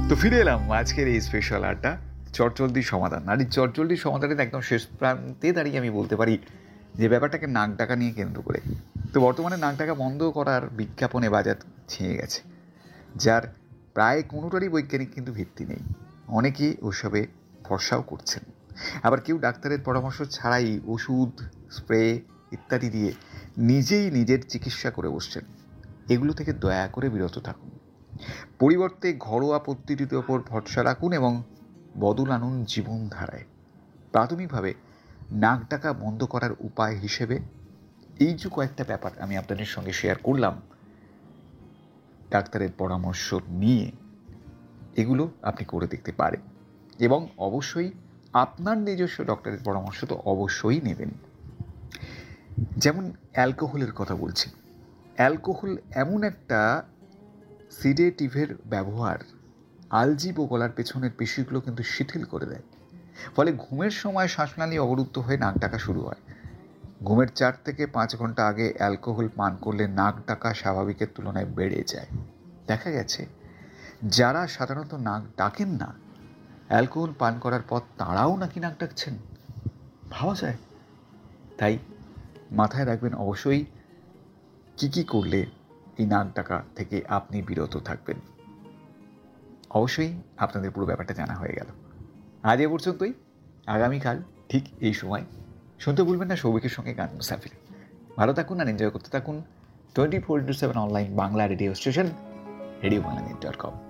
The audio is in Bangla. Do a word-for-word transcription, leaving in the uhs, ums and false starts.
তো ফিরে এলাম আজকের এই স্পেশাল আড্ডা চটজলদির সমাধান। আর এই চটজলদির সমাধানের একদম শেষ প্রান্তে দাঁড়িয়ে আমি বলতে পারি যে ব্যাপারটাকে নাক ডাকা নিয়ে কেন্দ্র করে। তো বর্তমানে নাক ডাকা বন্ধ করার বিজ্ঞাপনে বাজার ছেয়ে গেছে, যার প্রায় কোনোটারই বৈজ্ঞানিক কিন্তু ভিত্তি নেই। অনেকেই ওসবে ভরসাও করছেন, আবার কেউ ডাক্তারের পরামর্শ ছাড়াই ওষুধ, স্প্রে ইত্যাদি দিয়ে নিজেই নিজের চিকিৎসা করে বসছেন। এগুলো থেকে দয়া করে বিরত থাকুন। পরিবর্তে ঘরোয়া পদ্ধতির ওপর ভরসা রাখুন এবং বদল আনুন জীবনধারায়। প্রাথমিকভাবে নাক ডাকা বন্ধ করার উপায় হিসেবে এই যে কয়েকটা ব্যাপার আমি আপনাদের সঙ্গে শেয়ার করলাম, ডাক্তারের পরামর্শ নিয়ে এগুলো আপনি করে দেখতে পারেন এবং অবশ্যই আপনার নিজস্ব ডক্টরের পরামর্শ তো অবশ্যই নেবেন। যেমন অ্যালকোহলের কথা বলছি। অ্যালকোহল এমন একটা সিডেটিভের ব্যবহার আলজিভ ও গলার পেছনের পেশিগুলো কিন্তু শিথিল করে দেয়, ফলে ঘুমের সময় শ্বাসনালী অবরুদ্ধ হয়ে নাক ডাকা শুরু হয়। ঘুমের চার থেকে পাঁচ ঘন্টা আগে অ্যালকোহল পান করলে নাক ডাকা স্বাভাবিকের তুলনায় বেড়ে যায়। দেখা গেছে যারা সাধারণত নাক ডাকেন না, অ্যালকোহল পান করার পর তারাও নাকি নাক ডাকছেন, ভাবা যায়। তাই মাথায় রাখবেন অবশ্যই কী কী করলে এই নাক ডাকা থেকে আপনি বিরত থাকবেন। অবশ্যই আপনাদের পুরো ব্যাপারটা জানা হয়ে গেল। আজ এ পর্যন্তই। আগামীকাল ঠিক এই সময় শুনতে ভুলবেন না সৌভিকের সঙ্গে গান মুসাফির। ভালো থাকুন আর এনজয় করতে থাকুন twenty four into seven online Bangla radio station radio Bangla dot com.